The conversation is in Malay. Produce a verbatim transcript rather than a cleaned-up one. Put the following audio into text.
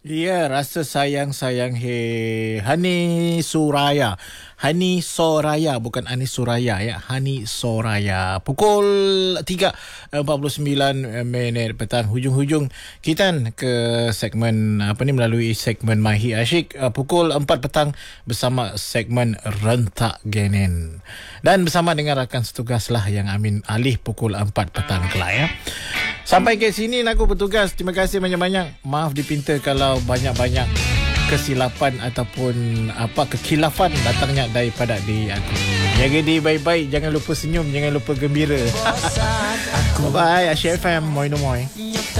Ya, rasa sayang-sayang he Hani Suraya. Hani Soraya, bukan Anis Suraya ya. Hani Soraya. Pukul tiga empat puluh sembilan minit petang, hujung-hujung kita ke segmen apa ni, melalui segmen Mahi Asyik uh, pukul empat petang bersama segmen Rentak Genin. Dan bersama dengan rakan setugas lah yang Amin Alih pukul empat petang kelak ya. Sampai ke sini aku bertugas. Terima kasih banyak-banyak. Maaf dipinta kalau banyak-banyak kesilapan ataupun apa kekilafan datangnya daripada diri aku. Jaga diri baik-baik, jangan lupa senyum, jangan lupa gembira. Bye, Asyik F M, moi no moi.